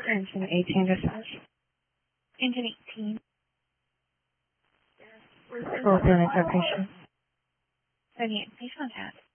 Engine 18 dispatch. Engine 18. Full units are patient. 38 patient on task.